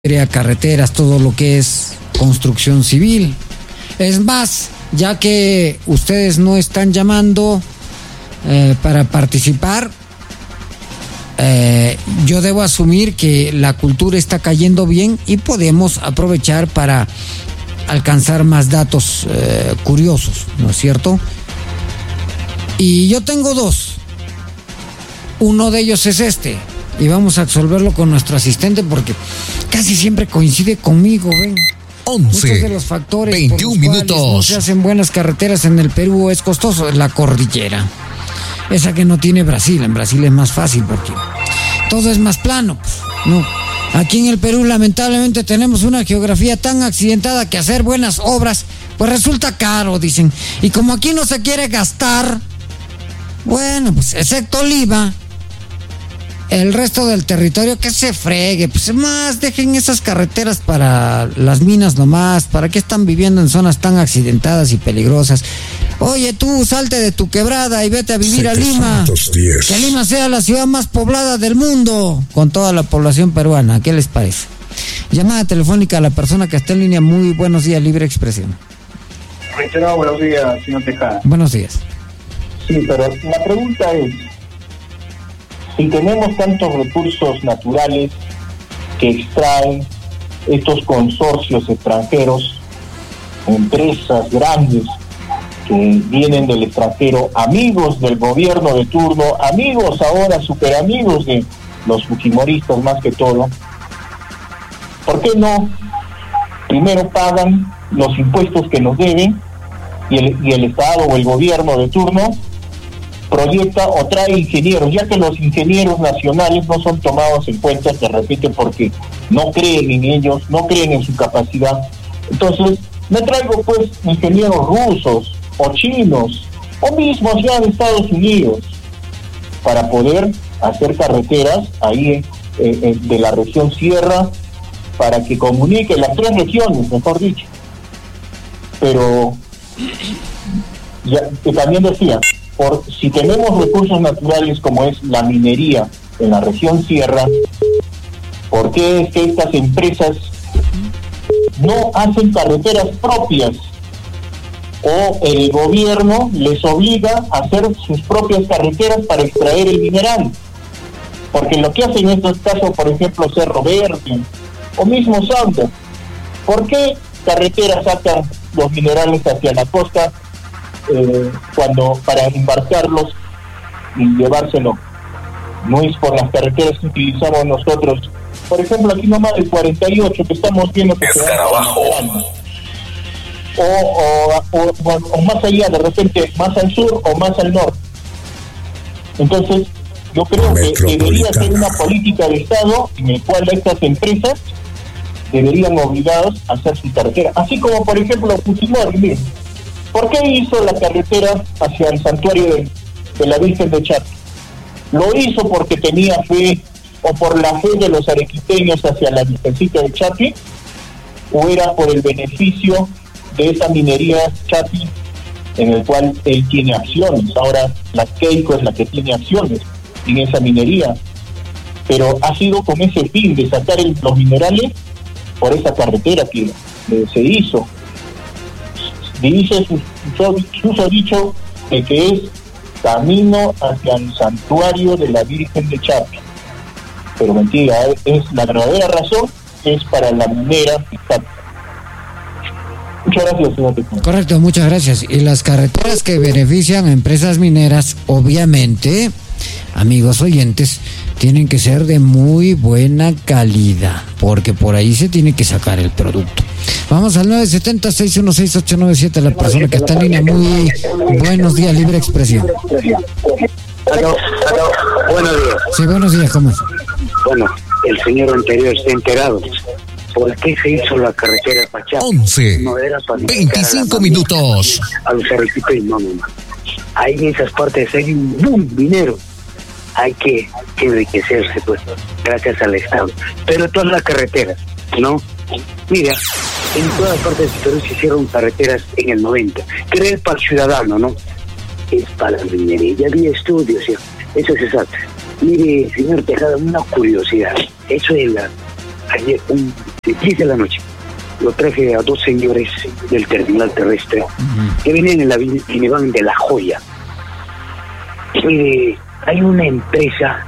a carreteras, todo lo que es construcción civil. Es más, ya que ustedes no están llamando para participar, yo debo asumir que la cultura está cayendo bien y podemos aprovechar para alcanzar más datos curiosos, ¿no es cierto? Y yo tengo dos. Uno de ellos es este, y vamos a resolverlo con nuestro asistente porque casi siempre coincide conmigo, ¿ven? 11, muchos de los factores 21 por los cuales minutos. no se hacen buenas carreteras en el Perú es costoso, es la cordillera. Esa que no tiene Brasil. En Brasil es más fácil porque todo es más plano, pues, ¿no? Aquí en el Perú lamentablemente tenemos una geografía tan accidentada que hacer buenas obras pues resulta caro, dicen. Y como aquí no se quiere gastar, bueno, pues excepto Oliva, el resto del territorio que se fregue, pues más dejen esas carreteras para las minas nomás. ¿Para qué están viviendo en zonas tan accidentadas y peligrosas? Oye, tú salte de tu quebrada y vete a vivir a Lima. 710. Que Lima sea la ciudad más poblada del mundo, con toda la población peruana. ¿Qué les parece? Llamada telefónica a la persona que está en línea. Muy buenos días, Libre Expresión. Reiterado, buenos días, señor Tejada. Buenos días. Sí, pero la pregunta es, si tenemos tantos recursos naturales que extraen estos consorcios extranjeros, empresas grandes que vienen del extranjero, amigos del gobierno de turno, amigos ahora, super amigos de los fujimoristas más que todo, ¿por qué no primero pagan los impuestos que nos deben y el Estado o el gobierno de turno proyecta o trae ingenieros, ya que los ingenieros nacionales no son tomados en cuenta, se repite, porque no creen en ellos, no creen en su capacidad? Entonces, me traigo pues ingenieros rusos o chinos o mismos ya de Estados Unidos para poder hacer carreteras ahí de la región sierra, para que comunique las tres regiones, mejor dicho. Pero ya, que también decía, si tenemos recursos naturales como es la minería en la región sierra, ¿por qué es que estas empresas no hacen carreteras propias? O el gobierno les obliga a hacer sus propias carreteras para extraer el mineral. Porque lo que hacen en estos casos, por ejemplo, Cerro Verde o mismo Santa, ¿por qué carreteras sacan los minerales hacia la costa cuando para embarcarlos y llevárselo? No es por las carreteras que utilizamos nosotros, por ejemplo aquí nomás el 48 que estamos viendo que se va o más allá, de repente más al sur o más al norte. Entonces yo creo que debería ser una política de Estado en el cual estas empresas deberían obligados a hacer su carretera, así como por ejemplo Fujimori. ¿Por qué hizo la carretera hacia el santuario de la Virgen de Chapi? ¿Lo hizo porque tenía fe o por la fe de los arequipeños hacia la Virgencita de Chapi? ¿O era por el beneficio de esa minería Chapi en el cual él tiene acciones? Ahora la Keiko es la que tiene acciones en esa minería, pero ha sido con ese fin de sacar los minerales por esa carretera que se hizo. Dice su dicho de que es camino hacia el santuario de la Virgen de Chapi, pero mentira, es la verdadera razón, es para la minera. Muchas gracias, señor Tejada. Correcto, muchas gracias. Y las carreteras que benefician a empresas mineras, obviamente, amigos oyentes, tienen que ser de muy buena calidad, porque por ahí se tiene que sacar el producto. Vamos al 970-616-897, la persona que está en línea. Muy buenos días, Libre Expresión. Aló, buenos días. Sí, buenos días, ¿cómo es? Bueno, el señor anterior está enterado. ¿Por qué se hizo la carretera Pachá? 11, No era para 25 minutos. a los arequipeños, no. Ahí en esas partes hay un boom minero. Hay que enriquecerse, pues, gracias al Estado. Pero todas las carreteras, ¿no? Mira, en todas partes del Perú se hicieron carreteras en el 90. Que es para el ciudadano, ¿no? Es para la minería. Ya había estudios, ¿sí? Eso es exacto. Mire, señor Tejada, una curiosidad. Eso es ayer un 10 de la noche, lo traje a 2 señores del terminal terrestre que venían en la minivan de La Joya. Mire, hay una empresa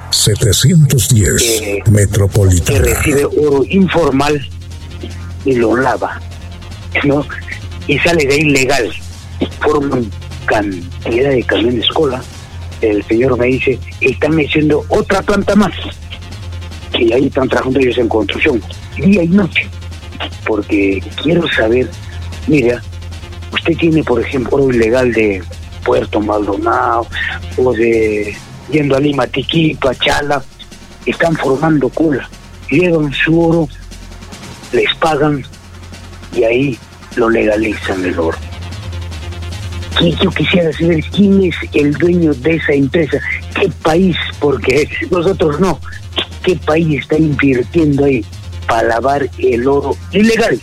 710 Metropolitana que recibe oro informal y lo lava, ¿no? Y sale de ahí legal. Forman cantidad de camiones cola. El señor me dice, están haciendo otra planta más. Y ahí están trabajando ellos en construcción, día y noche. Porque quiero saber, mira, usted tiene, por ejemplo, oro ilegal de Puerto Maldonado o de yendo a Lima, Tiquipa, Chala, están formando cola, llevan su oro, les pagan y ahí lo legalizan el oro. Yo quisiera saber quién es el dueño de esa empresa, qué país, porque nosotros no, qué país está invirtiendo ahí para lavar el oro ilegal.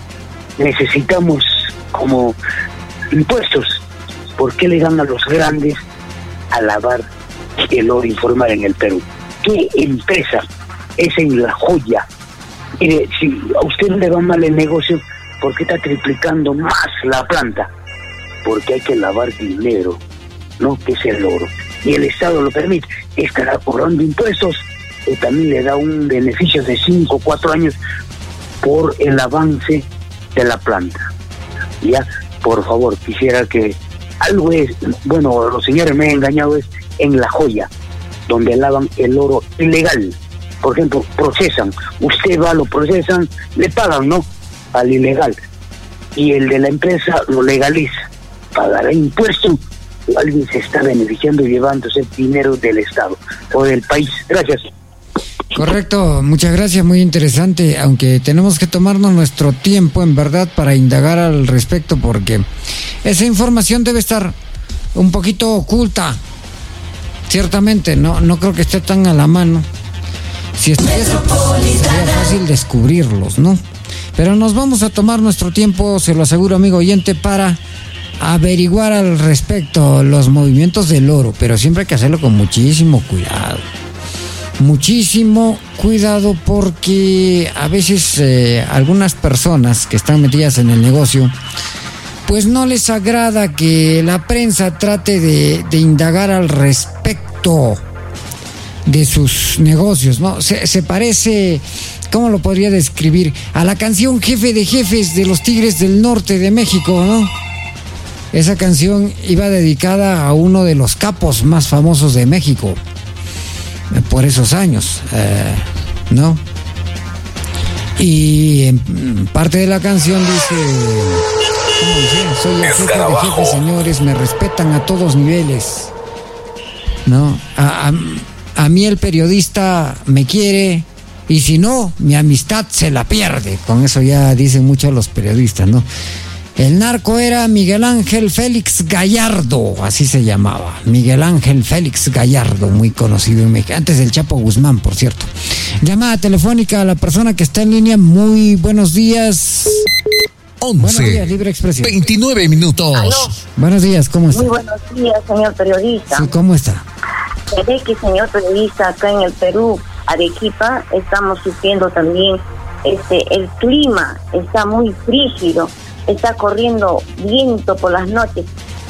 Necesitamos como impuestos. ¿Por qué le dan a los grandes a lavar el oro informal en el Perú? ¿Qué empresa es en La Joya? Mire, si a usted le va mal el negocio, ¿por qué está triplicando más la planta? Porque hay que lavar dinero, ¿no? Que es el oro. Y el Estado lo permite. Estará cobrando impuestos o también le da un beneficio de 5 o 4 años por el avance de la planta. Ya, por favor, quisiera que algo es, bueno, los señores me han engañado, es en La Joya, donde lavan el oro ilegal. Por ejemplo, procesan, usted va, lo procesan, le pagan, ¿no? Al ilegal. Y el de la empresa lo legaliza, pagará impuestos, alguien se está beneficiando y llevándose dinero del Estado o del país. Gracias. Correcto, muchas gracias, muy interesante, aunque tenemos que tomarnos nuestro tiempo en verdad para indagar al respecto, porque esa información debe estar un poquito oculta, ciertamente, no creo que esté tan a la mano. Si estuviese, pues, sería fácil descubrirlos, ¿no? Pero nos vamos a tomar nuestro tiempo, se lo aseguro, amigo oyente, para averiguar al respecto los movimientos del oro, pero siempre hay que hacerlo con muchísimo cuidado. Muchísimo cuidado, porque a veces algunas personas que están metidas en el negocio, pues no les agrada que la prensa trate de indagar al respecto de sus negocios, ¿no? Se parece, ¿cómo lo podría describir? A la canción Jefe de Jefes de los Tigres del Norte de México, ¿no? Esa canción iba dedicada a uno de los capos más famosos de México por esos años, ¿no? Y en parte de la canción dice, ¿cómo dice? Soy el jefe de jefes, señores, me respetan a todos niveles, ¿no? A mí el periodista me quiere y si no, mi amistad se la pierde. Con eso ya dicen muchos los periodistas, ¿no? El narco era Miguel Ángel Félix Gallardo, así se llamaba. Miguel Ángel Félix Gallardo, muy conocido en México. Antes del Chapo Guzmán, por cierto. Llamada telefónica a la persona que está en línea. Muy buenos días. 11. Buenos días, Libre Expresión. 29 minutos. ¿Aló? Buenos días, ¿cómo está? Muy buenos días, señor periodista. Sí, ¿cómo está? Se ve que, señor periodista, acá en el Perú, Arequipa, estamos sufriendo también, el clima está muy frígido, está corriendo viento por las noches,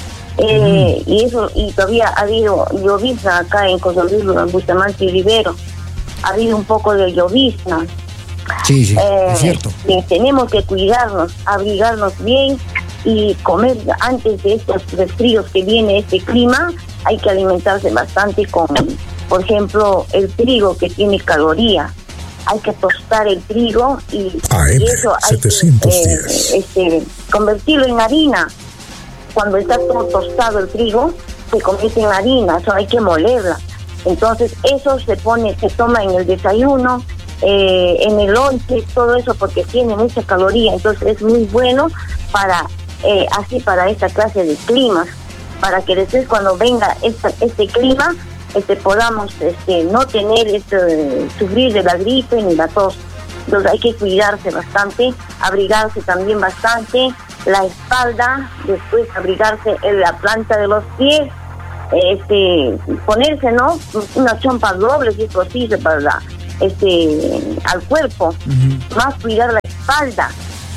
y todavía ha habido llovizna acá en Cozolilo, en Bustamante y Rivero, ha habido un poco de llovizna. Sí, es cierto. Tenemos que cuidarnos, abrigarnos bien y comer antes de estos resfríos que viene este clima. Hay que alimentarse bastante con, por ejemplo, el trigo, que tiene caloría. Hay que tostar el trigo y eso hay 710. que convertirlo en harina. Cuando está todo tostado el trigo, se convierte en harina, eso hay que molerla. Entonces eso se toma en el desayuno, en el lonche, todo eso, porque tiene mucha caloría. Entonces es muy bueno para esta clase de climas, para que después cuando venga este clima podamos no tener sufrir de la gripe ni la tos. Entonces hay que cuidarse bastante, abrigarse también bastante, la espalda, después abrigarse en la planta de los pies, ponerse, ¿no?, una chompa doble si es posible al cuerpo, más cuidar la espalda,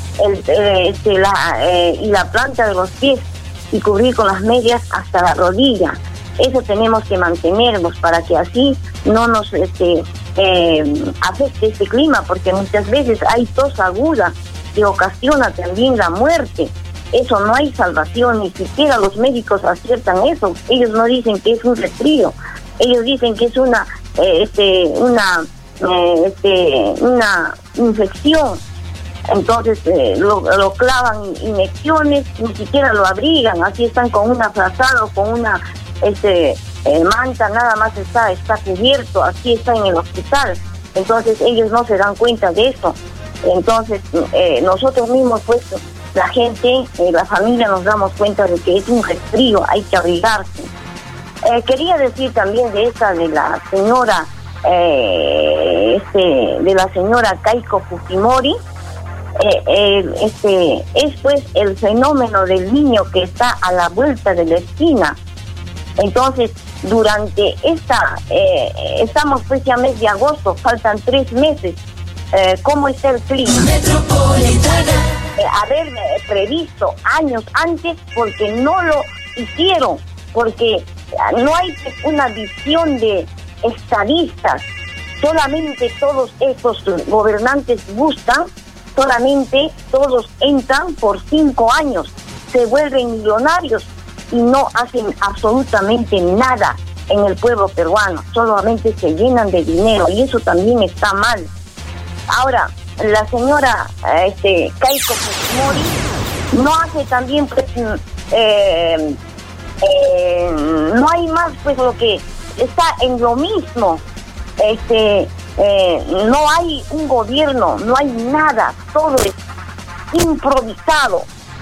y la planta de los pies, y cubrir con las medias hasta la rodilla. Eso tenemos que mantenernos para que así no nos afecte este clima, porque muchas veces hay tos aguda que ocasiona también la muerte. Eso no hay salvación, ni siquiera los médicos aciertan eso. Ellos no dicen que es un resfrío, ellos dicen que es una infección. Entonces lo clavan inyecciones, ni siquiera lo abrigan, así están con una frazada o con una manta, nada más está cubierto, así está en el hospital. Entonces ellos no se dan cuenta de eso. Entonces nosotros mismos, pues la gente, la familia, nos damos cuenta de que es un resfrío, hay que abrigarse. Quería decir también de la señora Keiko Fujimori. Es pues el fenómeno del niño que está a la vuelta de la esquina. Entonces, durante estamos pues ya mes de agosto, faltan 3 meses. ¿Cómo está el clima? Haber previsto años antes, porque no lo hicieron, porque no hay una visión de estadistas. Solamente todos estos gobernantes buscan, solamente todos entran por 5 años, se vuelven millonarios y no hacen absolutamente nada en el pueblo peruano, solamente se llenan de dinero, y eso también está mal. Ahora, la señora Keiko Fujimori no hace también, pues, no hay más, pues, lo que está en lo mismo. No hay un gobierno, no hay nada, todo es improvisado,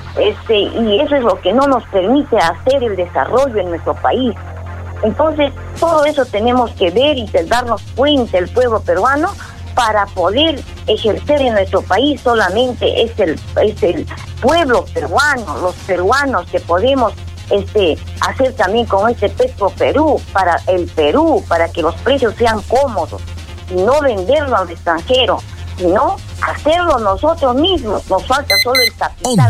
y eso es lo que no nos permite hacer el desarrollo en nuestro país. Entonces, todo eso tenemos que ver y darnos cuenta el pueblo peruano, para poder ejercer en nuestro país. Solamente es el pueblo peruano, los peruanos, que podemos hacer también con Petro Perú, para el Perú, para que los precios sean cómodos, y no venderlo al extranjero, sino hacerlo nosotros mismos. Nos falta solo el capital.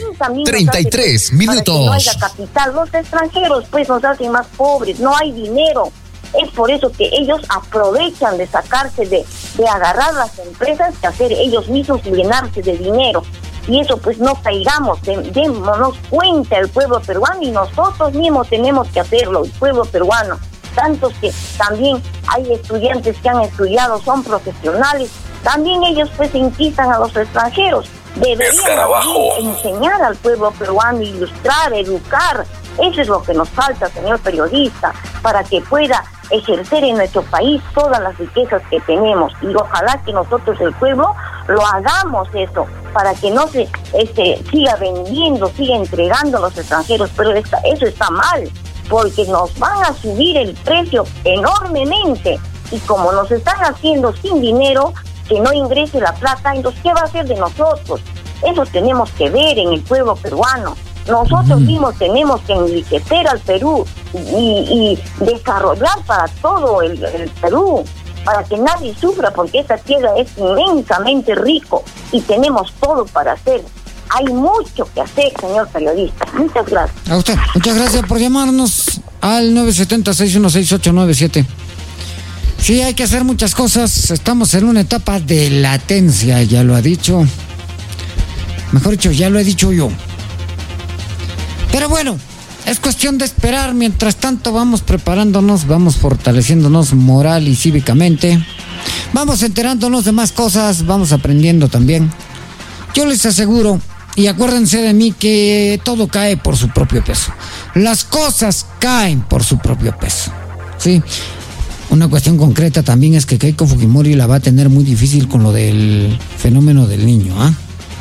11:33 minutos. Para que no haya capital. Los extranjeros pues nos hacen más pobres, no hay dinero. Es por eso que ellos aprovechan de sacarse, de agarrar las empresas, que hacer ellos mismos y llenarse de dinero. Y eso pues no caigamos, démonos cuenta el pueblo peruano, y nosotros mismos tenemos que hacerlo, el pueblo peruano. Tantos que también hay estudiantes que han estudiado, son profesionales, también ellos pues inquistan a los extranjeros. Deberían enseñar al pueblo peruano, ilustrar, educar. Eso es lo que nos falta, señor periodista, para que pueda ejercer en nuestro país todas las riquezas que tenemos. Y ojalá que nosotros, el pueblo, lo hagamos eso, para que no se siga vendiendo, siga entregando a los extranjeros. Pero eso está mal, porque nos van a subir el precio enormemente. Y como nos están haciendo sin dinero, que no ingrese la plata, entonces ¿qué va a hacer de nosotros? Eso tenemos que ver en el pueblo peruano. Nosotros mismos tenemos que enriquecer al Perú y desarrollar para todo el Perú, para que nadie sufra, porque esta tierra es inmensamente rico y tenemos todo para hacer. Hay mucho que hacer, señor periodista. Muchas gracias. A usted, muchas gracias por llamarnos al 970-616-897. Sí, hay que hacer muchas cosas. Estamos en una etapa de latencia, ya lo ha dicho. Mejor dicho, ya lo he dicho yo. Pero bueno, es cuestión de esperar. Mientras tanto vamos preparándonos, vamos fortaleciéndonos moral y cívicamente. Vamos enterándonos de más cosas, vamos aprendiendo también. Yo les aseguro, y acuérdense de mí, que todo cae por su propio peso. Las cosas caen por su propio peso. Sí. Una cuestión concreta también es que Keiko Fujimori la va a tener muy difícil con lo del fenómeno del niño, ¿ah?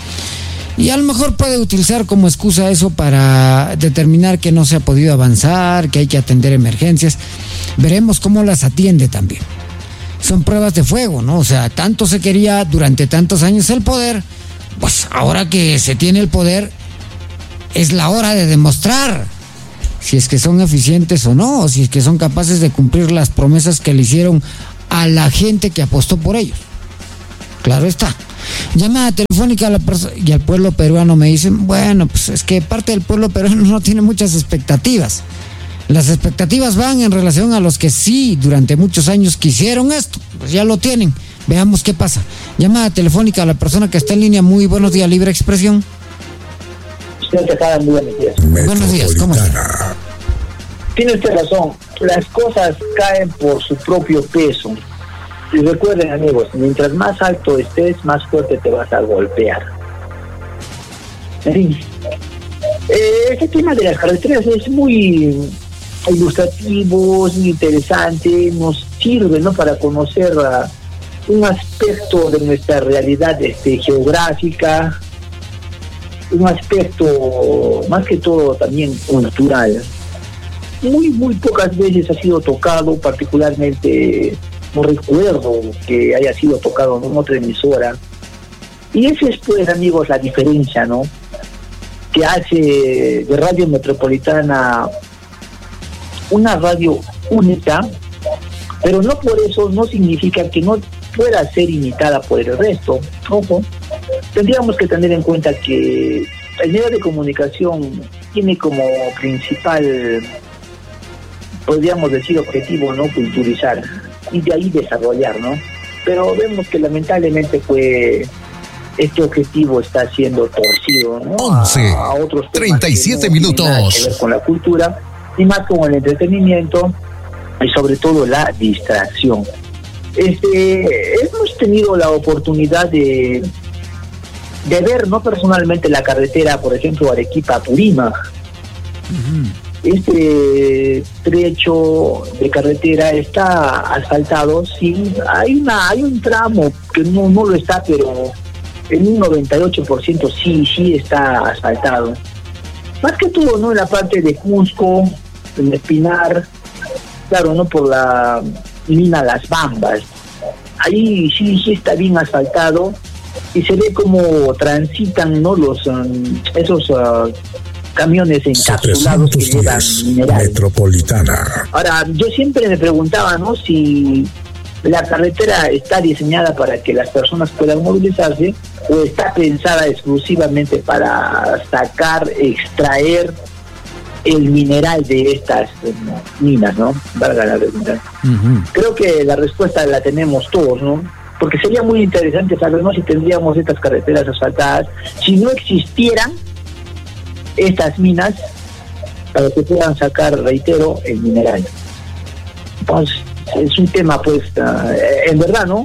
Y a lo mejor puede utilizar como excusa eso para determinar que no se ha podido avanzar, que hay que atender emergencias. Veremos cómo las atiende también. Son pruebas de fuego, ¿no? O sea, tanto se quería durante tantos años el poder, pues ahora que se tiene el poder, es la hora de demostrar si es que son eficientes o no, o si es que son capaces de cumplir las promesas que le hicieron a la gente que apostó por ellos. Claro está. Llamada telefónica a la persona y al pueblo peruano me dicen, bueno, pues es que parte del pueblo peruano no tiene muchas expectativas. Las expectativas van en relación a los que sí durante muchos años quisieron esto, pues ya lo tienen. Veamos qué pasa. Llamada telefónica a la persona que está en línea. Muy buenos días, Libre Expresión. Buenos días, ¿cómo está? Tiene usted razón, las cosas caen por su propio peso. Y recuerden, amigos, mientras más alto estés, más fuerte te vas a golpear. En fin, este tema de las carreteras es muy ilustrativo, es muy interesante, nos sirve, ¿no?, para conocer un aspecto de nuestra realidad geográfica, un aspecto más que todo también cultural. Muy pocas veces ha sido tocado, particularmente no recuerdo que haya sido tocado en otra emisora. Y esa es, pues, amigos, la diferencia, ¿no?, que hace de Radio Metropolitana una radio única, pero no por eso no significa que no pueda ser imitada por el resto. Ojo, tendríamos que tener en cuenta que el medio de comunicación tiene como principal, podríamos decir, objetivo, ¿no?, culturizar y de ahí desarrollar, ¿no? Pero vemos que lamentablemente este objetivo está siendo torcido, ¿no? 11, a otros 37 no minutos. tienen nada que ver con la cultura y más con el entretenimiento y sobre todo la distracción. Hemos tenido la oportunidad de ver, no personalmente, la carretera, por ejemplo, Arequipa-Apurima. Este trecho de carretera está asfaltado, sí, hay un tramo que no lo está, pero en un 98% sí está asfaltado. Más que todo, ¿no?, en la parte de Cusco, en Espinar, claro, ¿no?, por la mina Las Bambas. Ahí sí está bien asfaltado y se ve cómo transitan, ¿no?, esos camiones encapsulados que llevan minerales. Metropolitana. Ahora, yo siempre me preguntaba, ¿no?, si la carretera está diseñada para que las personas puedan movilizarse o está pensada exclusivamente para extraer el mineral de estas minas, ¿no? Valga la redundancia. Creo que la respuesta la tenemos todos, ¿no? Porque sería muy interesante saber, ¿no?, si tendríamos estas carreteras asfaltadas, si no existieran estas minas para que puedan sacar, reitero, el mineral. Entonces, es un tema, pues, en verdad, ¿no?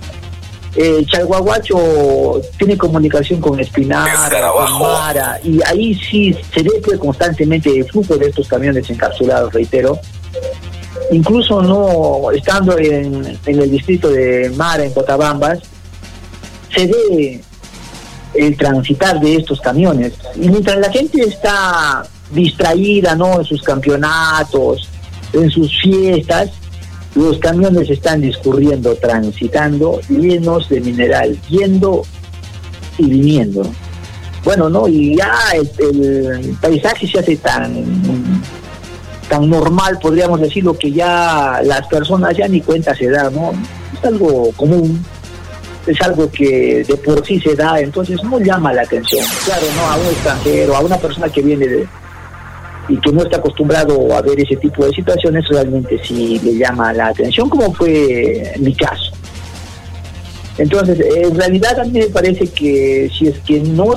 Chalhuahuacho tiene comunicación con Espinar, con Mara, y ahí sí se ve, pues, constantemente el flujo de estos camiones encapsulados, reitero. Incluso no estando en el distrito de Mara, en Cotabambas, se ve el transitar de estos camiones. Y mientras la gente está distraída, ¿no?, en sus campeonatos, en sus fiestas, los camiones están discurriendo, transitando, llenos de mineral, yendo y viniendo. Bueno, ¿no? Y ya el paisaje se hace tan normal, podríamos decirlo, que ya las personas ya ni cuenta se dan, ¿no? Es algo común, es algo que de por sí se da, entonces no llama la atención. Claro, ¿no?, a un extranjero, a una persona que viene y que no está acostumbrado a ver ese tipo de situaciones, realmente sí le llama la atención, como fue mi caso. Entonces, en realidad a mí me parece que si no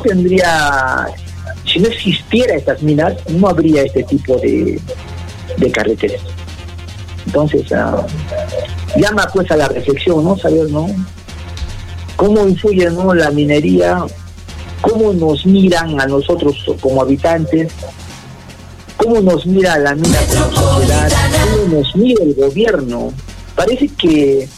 existiera estas minas, no habría este tipo de carreteras. Entonces, llama, pues, a la reflexión, ¿no? Saber, ¿no?, cómo influye, ¿no?, la minería, cómo nos miran a nosotros como habitantes, cómo nos mira la mina como sociedad, cómo nos mira el gobierno. Parece que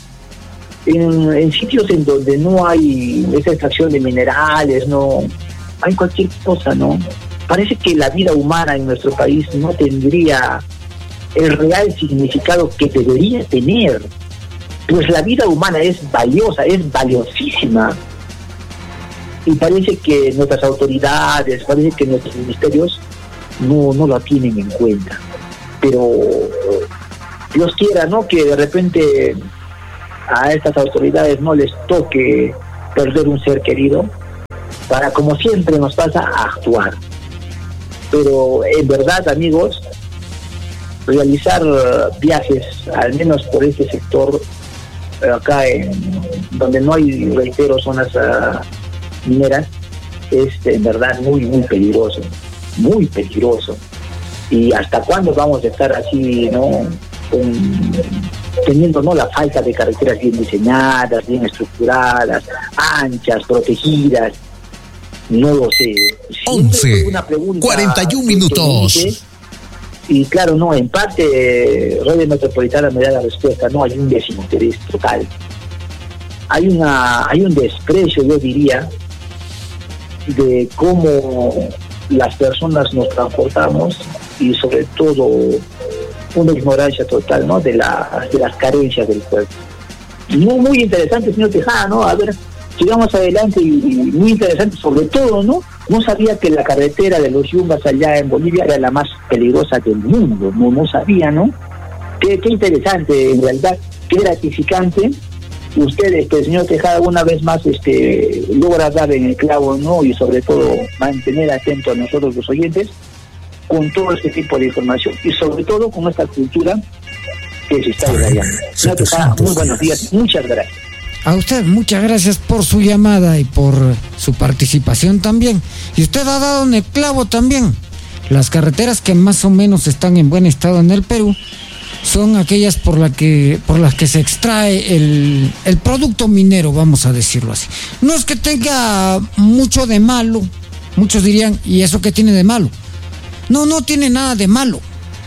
en sitios en donde no hay esa extracción de minerales, no hay cualquier cosa, ¿no? Parece que la vida humana en nuestro país no tendría el real significado que debería tener. Pues la vida humana es valiosa, es valiosísima. Y parece que nuestras autoridades, parece que nuestros ministerios no lo tienen en cuenta. Pero Dios quiera, ¿no?, que de repente a estas autoridades no les toque perder un ser querido, para, como siempre nos pasa, actuar. Pero en verdad, amigos, realizar viajes, al menos por este sector, acá donde no hay, reitero, zonas mineras, es en verdad muy, muy peligroso, muy peligroso. ¿Y hasta cuándo vamos a estar así, no? Teniendo, ¿no?, la falta de carreteras bien diseñadas, bien estructuradas, anchas, protegidas. No lo sé. 11:41 minutos. Y claro, no, en parte Red Metropolitana me da la respuesta, no, hay un desinterés total. Hay un desprecio, yo diría, de cómo las personas nos transportamos, y sobre todo una ignorancia total, ¿no?, de las carencias del pueblo. Muy interesante, señor Tejada, ¿no? A ver, sigamos adelante, y muy interesante sobre todo, ¿no? No sabía que la carretera de los Yumbas allá en Bolivia era la más peligrosa del mundo, no sabía, ¿no? Qué interesante, en realidad, qué gratificante. Usted, señor Tejada, una vez más logra dar en el clavo, ¿no? Y sobre todo mantener atento a nosotros los oyentes con todo este tipo de información, y sobre todo con esta cultura que se está desarrollando. Señor Tejada, muy buenos días, muchas gracias. A usted, muchas gracias por su llamada y por su participación también. Y usted ha dado en el clavo también. Las carreteras que más o menos están en buen estado en el Perú son aquellas por las que se extrae el producto minero, vamos a decirlo así. No es que tenga mucho de malo, muchos dirían, ¿y eso qué tiene de malo? No tiene nada de malo.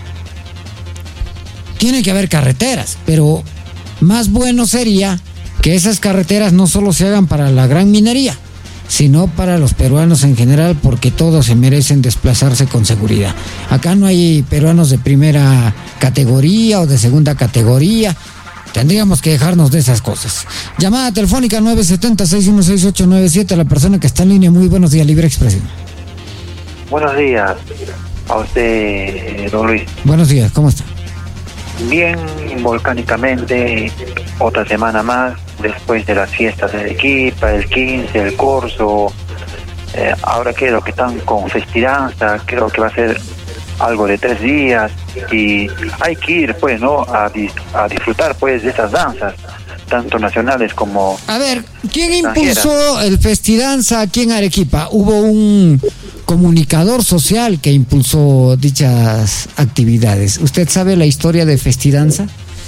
Tiene que haber carreteras, pero más bueno sería que esas carreteras no solo se hagan para la gran minería, sino para los peruanos en general, porque todos se merecen desplazarse con seguridad. Acá no hay peruanos de primera categoría o de segunda categoría. Tendríamos que dejarnos de esas cosas. Llamada telefónica 970-616-897, la persona que está en línea. Muy buenos días, Libre Expresión. Buenos días a usted, don Luis. Buenos días, ¿cómo está? Bien, volcánicamente, otra semana más, después de las fiestas de Arequipa, el 15, el Corso. Ahora creo que están con Festidanza, creo que va a ser algo de 3 días, y hay que ir, pues, ¿no?, a disfrutar, pues, de esas danzas, tanto nacionales como... A ver, ¿quién impulsó el Festidanza aquí en Arequipa? ¿Hubo un comunicador social que impulsó dichas actividades? ¿Usted sabe la historia de Festidanza?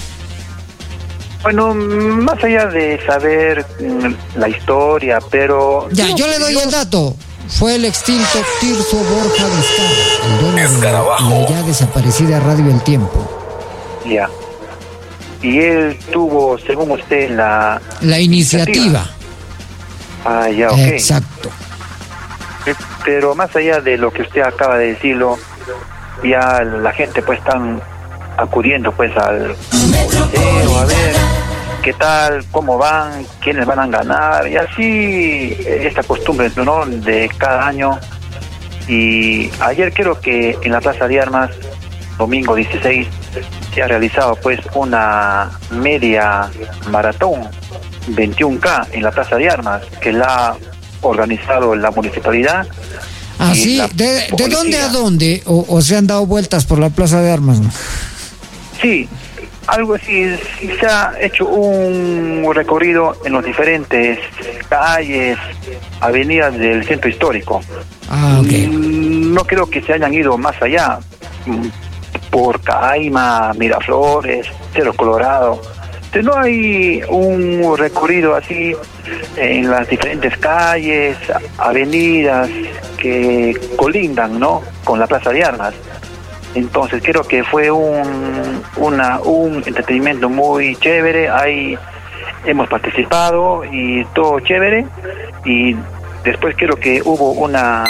Bueno, más allá de saber la historia, pero... Ya, yo le doy el dato. Fue el extinto Tirso Borja Vizcarra, el dueño de la ya desaparecida Radio El Tiempo. Ya. Y él tuvo, según usted, la iniciativa. Ah, ya, ok. Exacto. Pero más allá de lo que usted acaba de decirlo, ya la gente pues están acudiendo pues al museo a ver qué tal, cómo van, quiénes van a ganar, y así esta costumbre, ¿no?, de cada año. Y ayer creo que en la Plaza de Armas, domingo 16, se ha realizado pues una media maratón 21K en la Plaza de Armas, que la ha organizado la municipalidad. Ah, sí, ¿de dónde a dónde? ¿O se han dado vueltas por la Plaza de Armas? Sí, algo así. Se ha hecho un recorrido en los diferentes calles, avenidas del centro histórico. Ah, ok. No creo que se hayan ido más allá, por Caima, Miraflores, Cerro Colorado. Entonces no hay un recorrido así en las diferentes calles, avenidas que colindan, ¿no?, con la Plaza de Armas. Entonces creo que fue un entretenimiento muy chévere. Ahí hemos participado y todo chévere. Y después creo que hubo una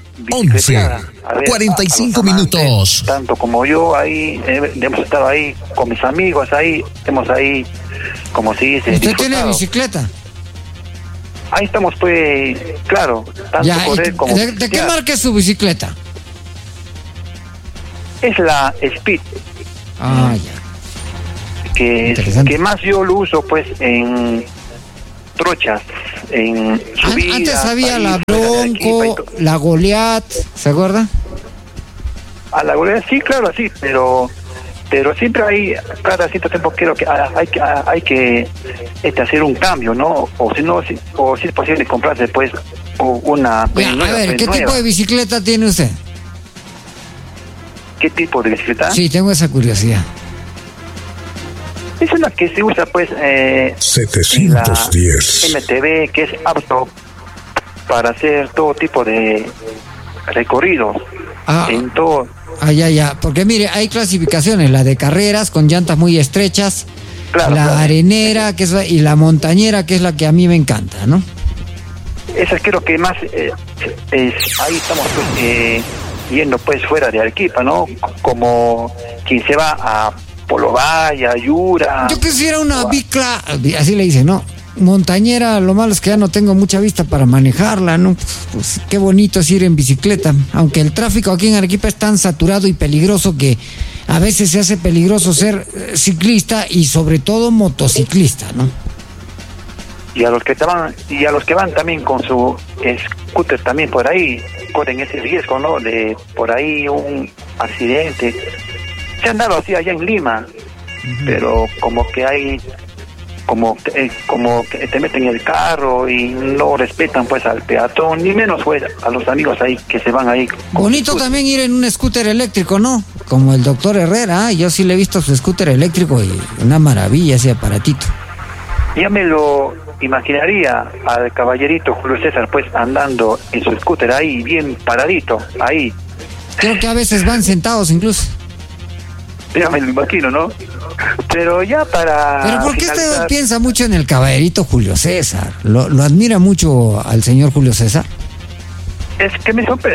11:45 minutos. Tanto como yo, ahí hemos estado ahí con mis amigos, ahí hemos ahí, como se dice, ¿usted tiene bicicleta? Ahí estamos, pues, claro, tanto ya, correr como... ¿De qué marca es su bicicleta? Es la Speed. Ah, ya. que más yo lo uso pues en trochas, en subidas. Antes había la Bronco, la Goliath, ¿se acuerda? A la Goliath sí, claro, sí, pero siempre hay, cada cierto tiempo creo que hay que hacer un cambio, ¿no? O si no, o si es posible comprarse pues una nueva, a ver, ¿qué tipo de bicicleta tiene usted? ¿Qué tipo de bicicleta? Sí, tengo esa curiosidad. Es una que se usa pues 710 MTB, que es apto para hacer todo tipo de recorridos en todo. Ya, porque mire, hay clasificaciones, la de carreras con llantas muy estrechas, claro, la arenera que es y la montañera, que es la que a mí me encanta, ¿no? Esa creo que más ahí estamos pues, yendo pues fuera de Arequipa, ¿no? Como quien se va a Polo Valle, a Yura. Yo quisiera una bicla, así le dicen, ¿no? Montañera, lo malo es que ya no tengo mucha vista para manejarla, ¿no? Pues qué bonito es ir en bicicleta, aunque el tráfico aquí en Arequipa es tan saturado y peligroso que a veces se hace peligroso ser ciclista y sobre todo motociclista, ¿no? Y a los que van también con su scooter también por ahí corren ese riesgo, ¿no? De por ahí un accidente. Se han dado así allá en Lima, pero como que hay como que te meten en el carro y no respetan pues al peatón, ni menos pues a los amigos ahí que se van ahí. Bonito también ir en un scooter eléctrico, ¿no? Como el doctor Herrera, yo sí le he visto su scooter eléctrico y una maravilla ese aparatito. Ya me lo imaginaría al caballerito Julio César pues andando en su scooter ahí, bien paradito, ahí. Creo que a veces van sentados incluso. Ya me lo imagino, ¿no? Pero ya para... ¿Pero por qué usted piensa mucho en el caballerito Julio César? ¿Lo admira mucho al señor Julio César? Es que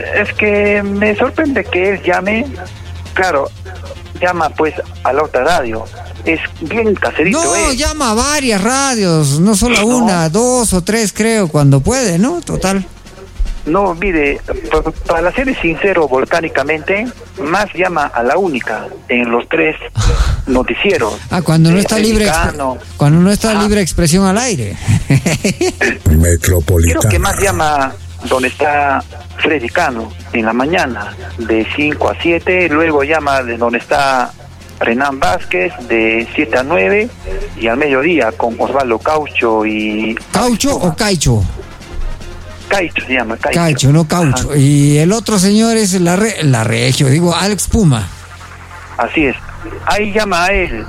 me sorprende que él llame, claro, llama pues a la otra radio. Es bien caserito. No, llama a varias radios, no solo a una, 2 o 3 creo, cuando puede, ¿no? Total. No, mire, para ser sincero volcánicamente, más llama a la única en los 3 noticieros. Cuando no está libre, cuando no está libre expresión al aire. Metropolitana. Creo que más llama donde está Freddy Cano en la mañana de 5 a 7, luego llama de donde está Renan Vázquez de 7 a 9 y al mediodía con Osvaldo Caucho y... ¿Caucho o Caicho? Caicho se llama, Caicho. Caicho, no Caucho. Ajá. Y el otro señor es la Regio, digo, Alex Puma. Así es. Ahí llama a él,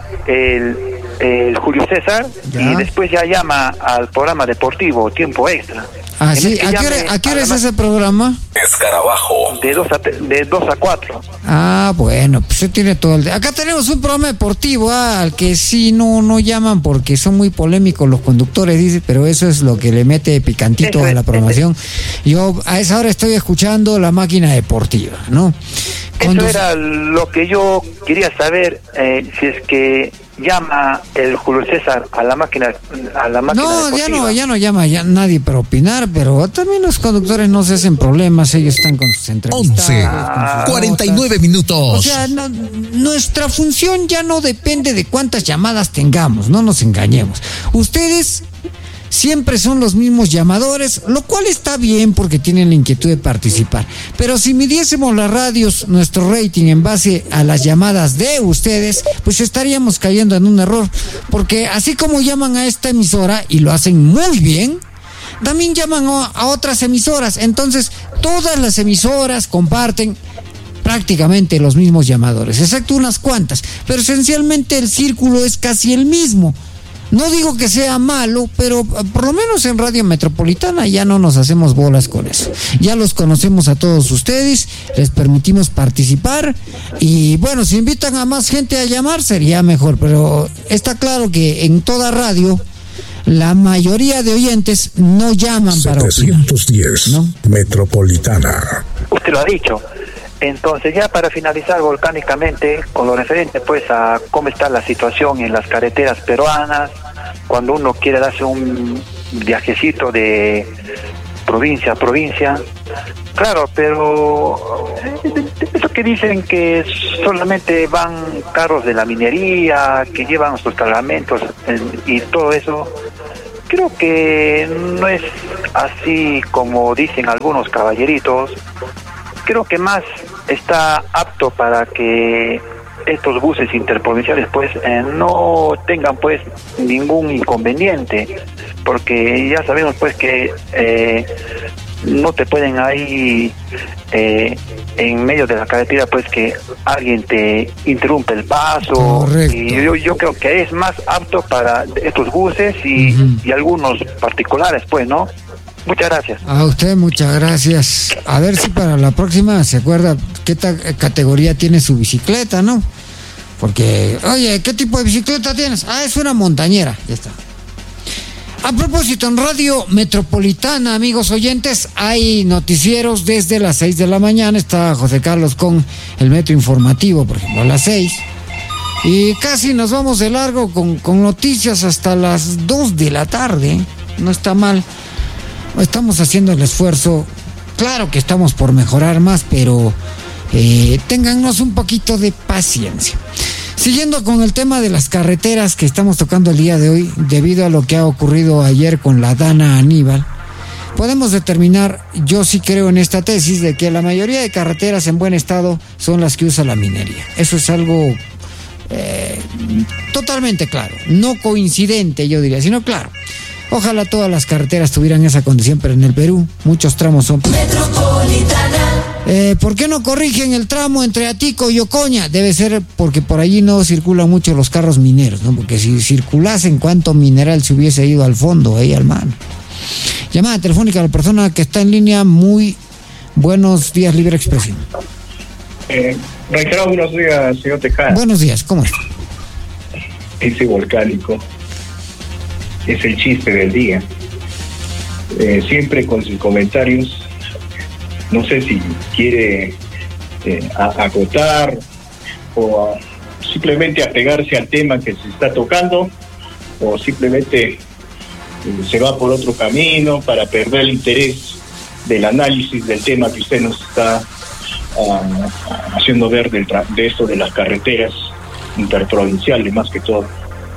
el Julio César, y después ya llama al programa deportivo Tiempo Extra. Ah, sí. ¿A qué hora es ese programa? Escarabajo. De 2 a 4. Ah, bueno, pues se tiene todo el día. Acá tenemos un programa deportivo, al que sí no llaman porque son muy polémicos los conductores, dice, pero eso es lo que le mete picantito a la programación. Yo a esa hora estoy escuchando La Máquina Deportiva, ¿no? Eso era lo que yo quería saber, si es que llama el Julio César a la máquina deportiva. Ya no llama ya nadie para opinar, pero también los conductores no se hacen problemas, ellos están con sus entrevistas. 49 minutos. O sea, nuestra función ya no depende de cuántas llamadas tengamos, no nos engañemos. Ustedes siempre son los mismos llamadores, lo cual está bien porque tienen la inquietud de participar. Pero si midiésemos las radios, nuestro rating en base a las llamadas de ustedes, pues estaríamos cayendo en un error. Porque así como llaman a esta emisora y lo hacen muy bien, también llaman a otras emisoras. Entonces, todas las emisoras comparten prácticamente los mismos llamadores, excepto unas cuantas. Pero esencialmente el círculo es casi el mismo. No digo que sea malo, pero por lo menos en Radio Metropolitana ya no nos hacemos bolas con eso. Ya los conocemos a todos ustedes, les permitimos participar y bueno, si invitan a más gente a llamar sería mejor, pero está claro que en toda radio la mayoría de oyentes no llaman 710, para opinar, ¿no? Metropolitana. Usted lo ha dicho. Entonces ya para finalizar volcánicamente con lo referente pues a cómo está la situación en las carreteras peruanas, cuando uno quiere darse un viajecito de provincia a provincia, claro, pero eso que dicen que solamente van carros de la minería, que llevan sus cargamentos y todo eso. Creo que no es así como dicen algunos caballeritos. Creo que más está apto para que estos buses interprovinciales pues no tengan pues ningún inconveniente, porque ya sabemos pues que no te pueden ahí en medio de la carretera pues que alguien te interrumpe el paso. Correcto. Y yo creo que es más apto para estos buses y algunos particulares pues, ¿no? Muchas gracias. A usted muchas gracias. A ver si para la próxima se acuerda qué categoría tiene su bicicleta, ¿no? Porque, oye, ¿qué tipo de bicicleta tienes? Ah, es una montañera. Ya está. A propósito, en Radio Metropolitana, amigos oyentes, hay noticieros desde las 6 de la mañana. Está José Carlos con el Metro Informativo, por ejemplo, a las 6. Y casi nos vamos de largo con noticias hasta las 2 de la tarde. No está mal. Estamos haciendo el esfuerzo. Claro que estamos por mejorar más, pero téngannos un poquito de paciencia. Siguiendo con el tema de las carreteras que estamos tocando el día de hoy, debido a lo que ha ocurrido ayer con la Dana Aníbal, podemos determinar, yo sí creo en esta tesis, de que la mayoría de carreteras en buen estado son las que usa la minería. Eso es algo totalmente claro, no coincidente, yo diría, sino claro. Ojalá todas las carreteras tuvieran esa condición, pero en el Perú muchos tramos son... ¿Por qué no corrigen el tramo entre Atico y Ocoña? Debe ser porque por allí no circulan mucho los carros mineros, ¿no? Porque si circulasen, ¿cuánto mineral se hubiese ido al fondo, ahí al mar? Llamada telefónica a la persona que está en línea. Muy buenos días, Libre Expresión. Reiterado, buenos días, señor Tejada. Buenos días, ¿cómo está? Ese volcánico es el chiste del día. Siempre con sus comentarios, no sé si quiere acotar o simplemente apegarse al tema que se está tocando, o simplemente se va por otro camino para perder el interés del análisis del tema que usted nos está haciendo ver de esto de las carreteras interprovinciales más que todo.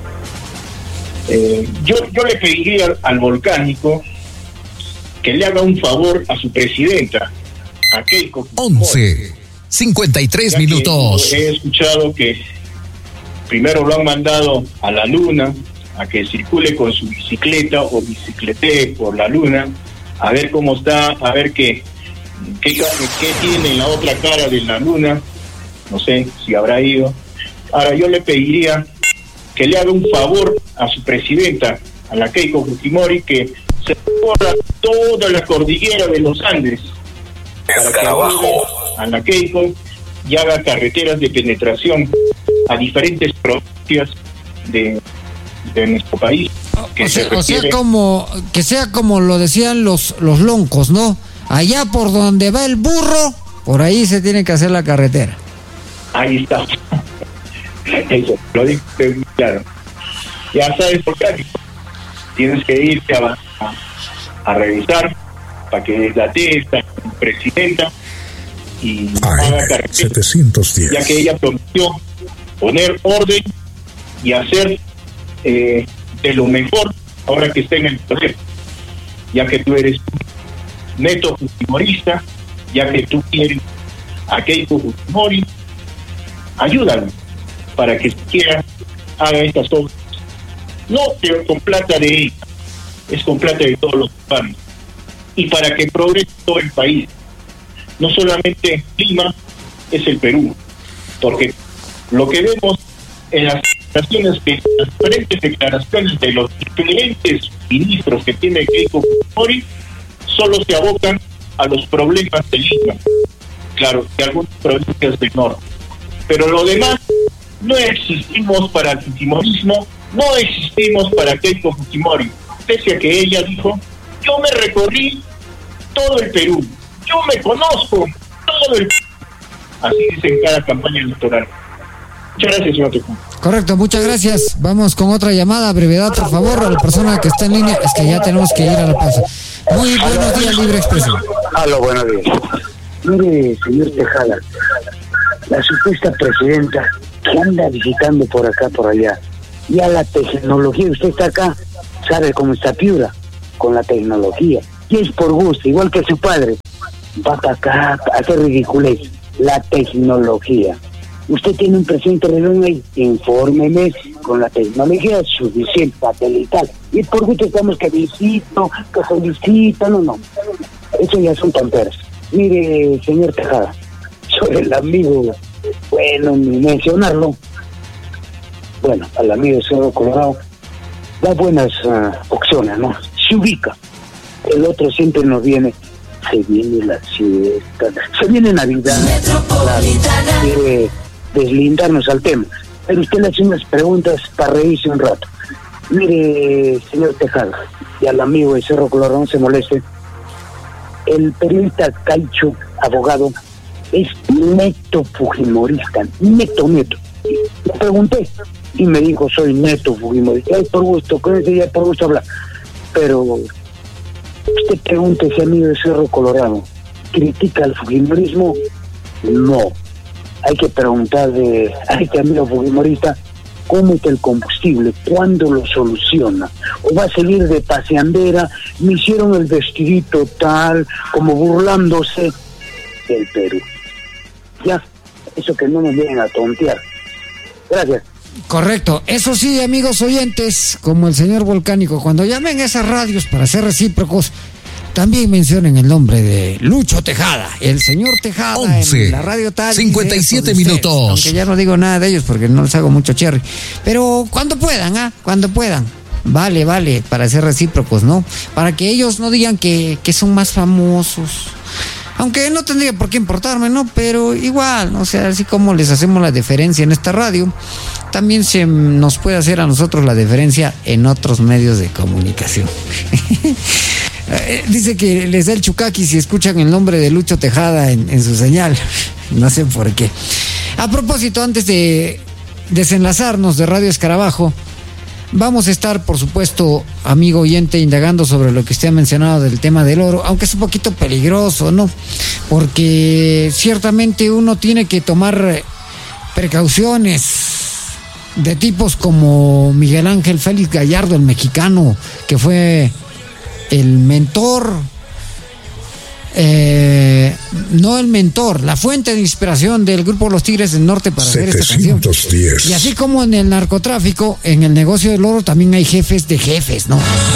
Yo le pediría al volcánico que le haga un favor a su presidenta, a Keiko. 11:53 minutos. He escuchado que primero lo han mandado a la luna, a que circule con su bicicleta o bicicletee por la luna, a ver cómo está, a ver qué tiene en la otra cara de la luna. No sé si habrá ido. Ahora yo le pediría que le haga un favor a su presidenta, a la Keiko Fujimori, que se recorra toda la cordillera de los Andes para que ayude a la Keiko y haga carreteras de penetración a diferentes provincias de nuestro país. Que sea como lo decían los loncos, ¿no? Allá por donde va el burro, por ahí se tiene que hacer la carretera. Ahí está. Eso, lo digo claro. Ya sabes por qué. Tienes que irte a revisar para que la esta presidenta y haga carretera, 710. ya que ella prometió poner orden y hacer de lo mejor ahora que esté en el poder, ya que tú eres neto fujimorista, ya que tú quieres a Keiko Fujimori, ayúdalo para que siquiera haga estas obras. No con plata de ella, es con plata de todos los cubanos. Y para que progrese todo el país. No solamente Lima, es el Perú. Porque lo que vemos en las diferentes declaraciones de los diferentes ministros que tiene Keiko Fujimori, solo se abocan a los problemas de Lima. Claro, de algunas provincias del norte. Pero lo demás, no existimos para el fujimorismo, no existimos para Keiko Fujimori, pese a que ella dijo: yo me recorrí todo el Perú, yo me conozco todo el Perú. Así dice en cada campaña electoral. Muchas gracias, señor Tejada. Correcto, muchas gracias. Vamos con otra llamada, brevedad, por favor, a la persona que está en línea. Es que ya tenemos que ir a la pausa. Muy buenos días, Libre Expresión. Aló, buenos días. Mire, señor Tejada, la supuesta presidenta que anda visitando por acá, por allá. Ya la tecnología, usted está acá, sabe cómo está Piura, con la tecnología. Y es por gusto, igual que su padre. Va para acá a hacer ridiculez. La tecnología. Usted tiene un presidente reunión ahí, infórmeme, con la tecnología suficiente, satelital. Y es por gusto estamos que visito, que solicito, no. Eso ya son tonteras. Mire, señor Tejada, soy el amigo, bueno, ni mencionarlo, bueno, al amigo de Cerro Colorado, da buenas opciones, ¿no? Se ubica. El otro siempre nos viene, se viene la siesta, se viene Navidad, claro, quiere deslindarnos al tema. Pero usted le hace unas preguntas para reírse un rato. Mire, señor Tejada, y al amigo de Cerro Colorado, no se moleste, el periodista Caicho, abogado, es neto fujimorista, neto. Le pregunté y me dijo, soy neto fujimorista. Ay, por gusto, con ese día por gusto hablar. Pero usted pregunta ese amigo de Cerro Colorado, ¿critica al fujimorismo? No. Hay que preguntarle a este amigo fujimorista cómo está el combustible, cuándo lo soluciona, o va a seguir de paseandera, me hicieron el vestidito tal, como burlándose del Perú. Ya, eso que no nos vienen a tontear. Gracias. Correcto. Eso sí, amigos oyentes, como el señor Volcánico, cuando llamen a esas radios para ser recíprocos, también mencionen el nombre de Lucho Tejada, el señor Tejada 11, en la radio tal. 57 minutos. Aunque ya no digo nada de ellos porque no les hago mucho cherry. Pero cuando puedan, cuando puedan. Vale, para ser recíprocos, ¿no? Para que ellos no digan que son más famosos. Aunque no tendría por qué importarme, ¿no? Pero igual, o sea, así como les hacemos la deferencia en esta radio, también se nos puede hacer a nosotros la deferencia en otros medios de comunicación. Dice que les da el chucaqui si escuchan el nombre de Lucho Tejada en su señal. No sé por qué. A propósito, antes de desenlazarnos de Radio Escarabajo, vamos a estar, por supuesto, amigo oyente, indagando sobre lo que usted ha mencionado del tema del oro, aunque es un poquito peligroso, ¿no? Porque ciertamente uno tiene que tomar precauciones de tipos como Miguel Ángel Félix Gallardo, el mexicano, que fue el mentor, no el mentor, la fuente de inspiración del grupo Los Tigres del Norte para hacer esta canción. Y así como en el narcotráfico, en el negocio del oro también hay jefes de jefes, ¿no?